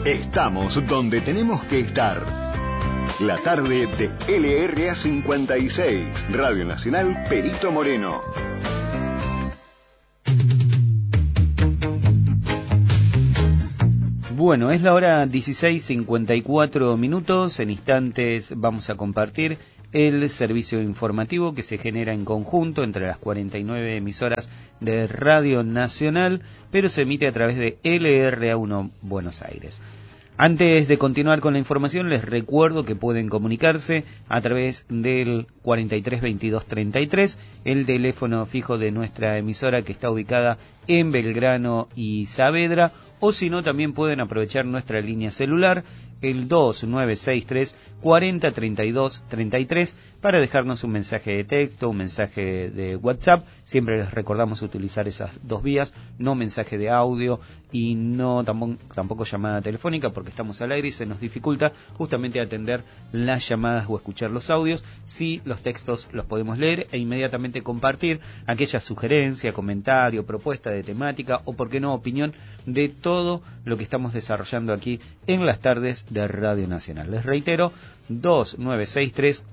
Estamos donde tenemos que estar. La tarde de LRA 56, Radio Nacional Perito Moreno. Bueno, es la hora 16:54. En instantes vamos a compartir el servicio informativo que se genera en conjunto entre las 49 emisoras de Radio Nacional, pero se emite a través de LRA1 Buenos Aires. Antes de continuar con la información, les recuerdo que pueden comunicarse a través del 432233, el teléfono fijo de nuestra emisora que está ubicada en Belgrano y Saavedra, o si no, también pueden aprovechar nuestra línea celular, el 2963 403233, para dejarnos un mensaje de texto, un mensaje de WhatsApp. Siempre les recordamos utilizar esas dos vías, no mensaje de audio y no tampoco llamada telefónica, porque estamos al aire y se nos dificulta justamente atender las llamadas o escuchar los audios. Sí, los textos los podemos leer e inmediatamente compartir aquella sugerencia, comentario, propuesta de temática o, por qué no, opinión de todo lo que estamos desarrollando aquí en las tardes de Radio Nacional. Les reitero, 2963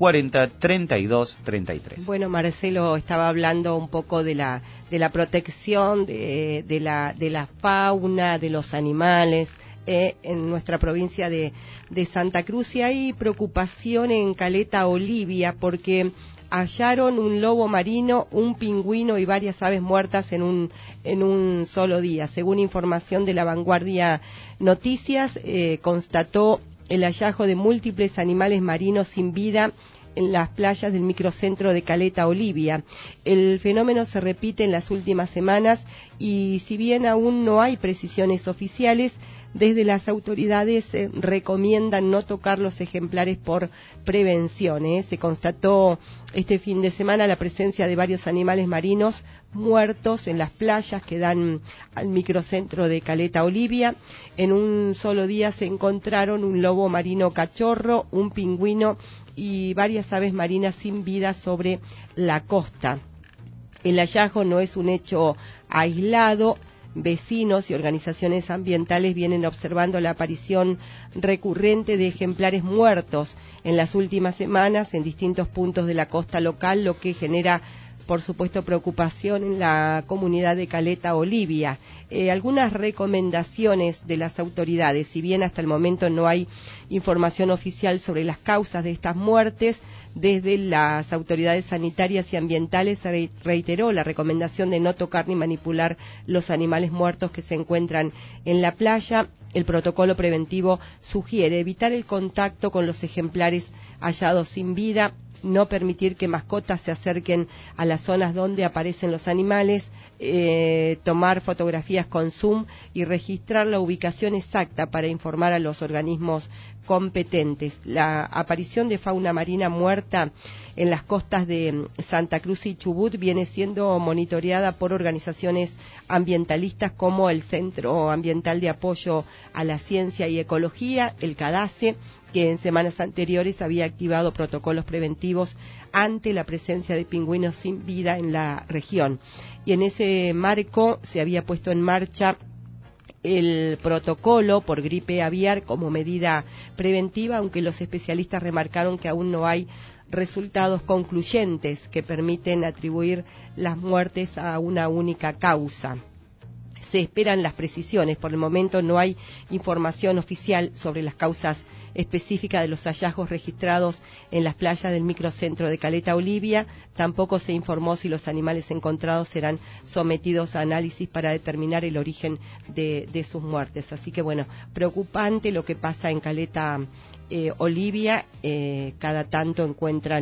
403233. Bueno, Marcelo estaba hablando un poco de la protección de la fauna, de los animales en nuestra provincia de Santa Cruz, y hay preocupación en Caleta Olivia porque hallaron un lobo marino, un pingüino y varias aves muertas en un solo día. Según información de La Vanguardia Noticias, constató el hallazgo de múltiples animales marinos sin vida en las playas del microcentro de Caleta Olivia. El fenómeno se repite en las últimas semanas y, si bien aún no hay precisiones oficiales, desde las autoridades recomiendan no tocar los ejemplares por prevención. Se constató este fin de semana la presencia de varios animales marinos muertos en las playas que dan al microcentro de Caleta Olivia. En un solo día se encontraron un lobo marino cachorro, un pingüino y varias aves marinas sin vida sobre la costa. El hallazgo no es un hecho aislado. Vecinos y organizaciones ambientales vienen observando la aparición recurrente de ejemplares muertos en las últimas semanas en distintos puntos de la costa local, lo que genera, por supuesto, preocupación en la comunidad de Caleta Olivia. Algunas recomendaciones de las autoridades: si bien hasta el momento no hay información oficial sobre las causas de estas muertes, desde las autoridades sanitarias y ambientales se reiteró la recomendación de no tocar ni manipular los animales muertos que se encuentran en la playa. El protocolo preventivo sugiere evitar el contacto con los ejemplares hallados sin vida, no permitir que mascotas se acerquen a las zonas donde aparecen los animales, tomar fotografías con zoom y registrar la ubicación exacta para informar a los organismos competentes. La aparición de fauna marina muerta en las costas de Santa Cruz y Chubut viene siendo monitoreada por organizaciones ambientalistas como el Centro Ambiental de Apoyo a la Ciencia y Ecología, el CADACE, que en semanas anteriores había activado protocolos preventivos ante la presencia de pingüinos sin vida en la región. Y en ese marco se había puesto en marcha el protocolo por gripe aviar como medida preventiva, aunque los especialistas remarcaron que aún no hay resultados concluyentes que permiten atribuir las muertes a una única causa. Se esperan las precisiones. Por el momento no hay información oficial sobre las causas específicas de los hallazgos registrados en las playas del microcentro de Caleta Olivia. Tampoco se informó si los animales encontrados serán sometidos a análisis para determinar el origen de sus muertes. Así que, bueno, preocupante lo que pasa en Caleta Olivia. Cada tanto encuentran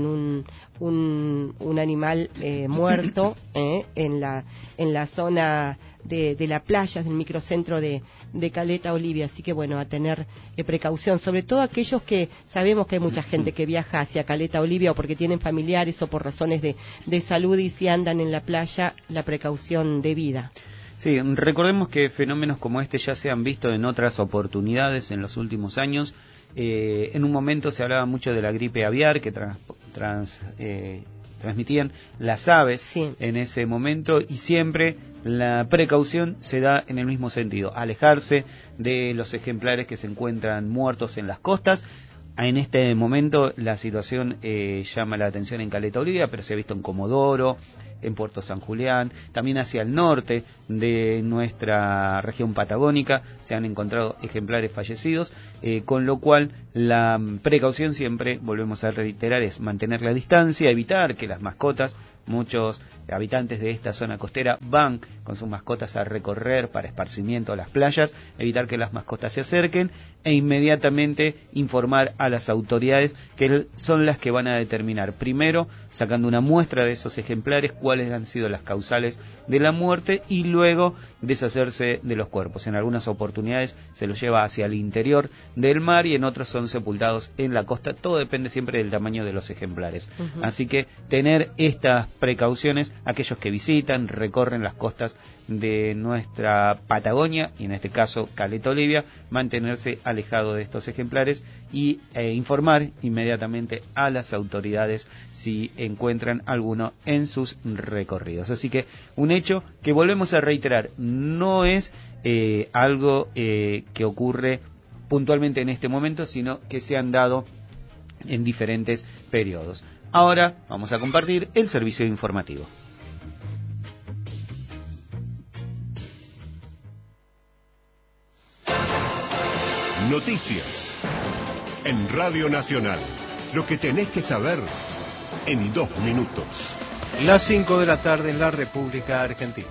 un animal muerto en la zona de la playa del microcentro de Caleta Olivia. Así que, bueno, a tener precaución, sobre todo aquellos que sabemos que hay mucha gente que viaja hacia Caleta Olivia o porque tienen familiares o por razones de salud, y si andan en la playa, la precaución debida. Sí, recordemos que fenómenos como este ya se han visto en otras oportunidades en los últimos años. En un momento se hablaba mucho de la gripe aviar que transmitían las aves Sí. en ese momento, y siempre la precaución se da en el mismo sentido: alejarse de los ejemplares que se encuentran muertos en las costas. En este momento la situación llama la atención en Caleta Olivia, pero se ha visto en Comodoro, en Puerto San Julián, también hacia el norte de nuestra región patagónica se han encontrado ejemplares fallecidos, con lo cual la precaución siempre, volvemos a reiterar, es mantener la distancia, evitar que las mascotas, muchos habitantes de esta zona costera van con sus mascotas a recorrer para esparcimiento a las playas, evitar que las mascotas se acerquen e inmediatamente informar a las autoridades, que son las que van a determinar, primero sacando una muestra de esos ejemplares, cuáles han sido las causales de la muerte, y luego deshacerse de los cuerpos. En algunas oportunidades se los lleva hacia el interior del mar y en otros son sepultados en la costa. Todo depende siempre del tamaño de los ejemplares. Así que tener estas precauciones, aquellos que visitan, recorren las costas de nuestra Patagonia, y en este caso Caleta Olivia, mantenerse alejado de estos ejemplares y informar inmediatamente a las autoridades si encuentran alguno en sus recorridos. Así que un hecho que, volvemos a reiterar, no es algo que ocurre puntualmente en este momento, sino que se han dado en diferentes periodos. Ahora vamos a compartir el servicio informativo. Noticias en Radio Nacional. Lo que tenés que saber en 2 minutos. Las 5 de la tarde en la República Argentina.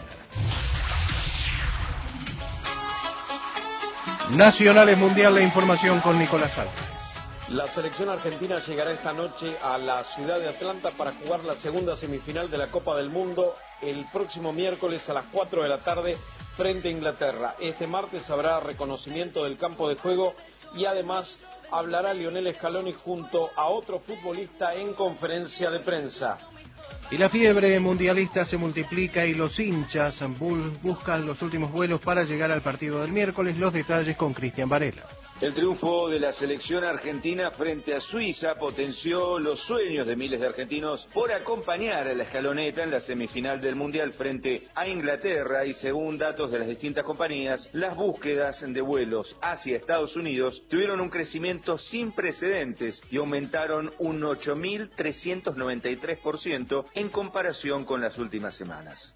Nacionales Mundial, la información con Nicolás Álvarez. La selección argentina llegará esta noche a la ciudad de Atlanta para jugar la segunda semifinal de la Copa del Mundo el próximo miércoles a las 4 de la tarde frente a Inglaterra. Este martes habrá reconocimiento del campo de juego y además hablará Lionel Scaloni junto a otro futbolista en conferencia de prensa. Y la fiebre mundialista se multiplica y los hinchas buscan los últimos vuelos para llegar al partido del miércoles. Los detalles con Cristian Varela. El triunfo de la selección argentina frente a Suiza potenció los sueños de miles de argentinos por acompañar a la escaloneta en la semifinal del Mundial frente a Inglaterra, y según datos de las distintas compañías, las búsquedas de vuelos hacia Estados Unidos tuvieron un crecimiento sin precedentes y aumentaron un 8.393% en comparación con las últimas semanas.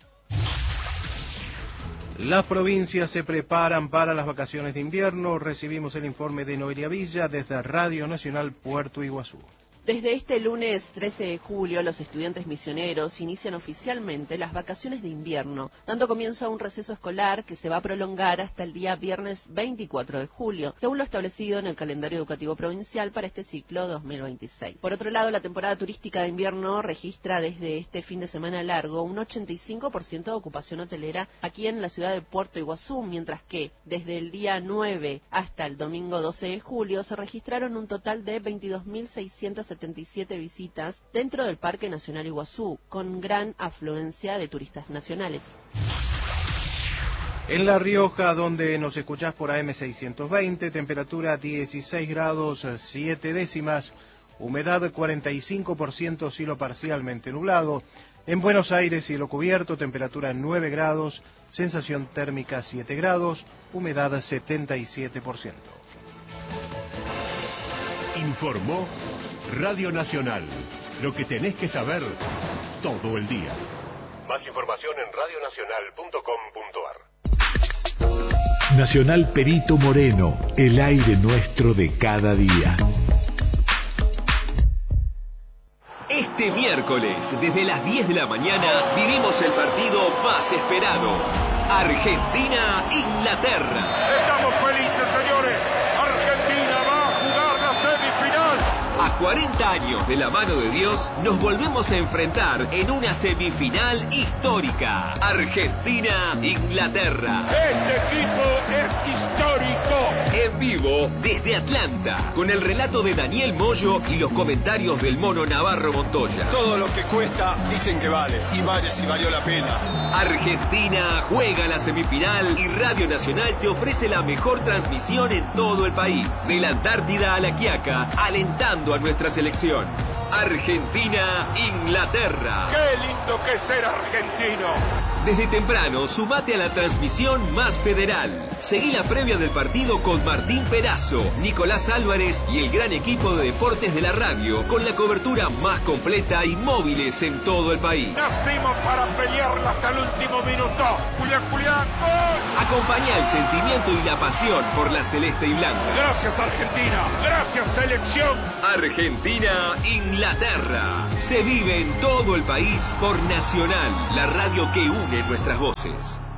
Las provincias se preparan para las vacaciones de invierno. Recibimos el informe de Noelia Villa desde Radio Nacional Puerto Iguazú. Desde este lunes 13 de julio, los estudiantes misioneros inician oficialmente las vacaciones de invierno, dando comienzo a un receso escolar que se va a prolongar hasta el día viernes 24 de julio, según lo establecido en el calendario educativo provincial para este ciclo 2026. Por otro lado, la temporada turística de invierno registra desde este fin de semana largo un 85% de ocupación hotelera aquí en la ciudad de Puerto Iguazú, mientras que desde el día 9 hasta el domingo 12 de julio se registraron un total de 22.677 visitas dentro del Parque Nacional Iguazú, con gran afluencia de turistas nacionales. En La Rioja, donde nos escuchás por AM620, temperatura 16 grados 7 décimas, humedad 45%, cielo parcialmente nublado. En Buenos Aires, cielo cubierto, temperatura 9 grados, sensación térmica 7 grados, humedad 77%. Informó Radio Nacional. Lo que tenés que saber todo el día. Más información en radionacional.com.ar. Nacional Perito Moreno, el aire nuestro de cada día. Este miércoles, desde las 10 de la mañana, vivimos el partido más esperado. Argentina-Inglaterra. Estamos felices, señores. Argentina va a jugar la semifinal. A 40 años de la mano de Dios, nos volvemos a enfrentar en una semifinal histórica. Argentina-Inglaterra. Este equipo es histórico. En vivo desde Atlanta, con el relato de Daniel Moyo y los comentarios del Mono Navarro Montoya. Todo lo que cuesta dicen que vale, y vale si valió la pena. Argentina juega la semifinal y Radio Nacional te ofrece la mejor transmisión en todo el país. De la Antártida a La Quiaca, alentando a nuestra selección. Argentina-Inglaterra. ¡Qué lindo que es ser argentino! Desde temprano, sumate a la transmisión más federal. Seguí la previa del partido con Martín Perazo, Nicolás Álvarez y el gran equipo de deportes de la radio, con la cobertura más completa y móviles en todo el país. Nacimos para pelearla hasta el último minuto. Julián, ¡gol! Acompañá el sentimiento y la pasión por la celeste y blanca. Gracias, Argentina. Gracias, selección. Argentina-Inglaterra. Se vive en todo el país por Nacional, la radio que une nuestras voces.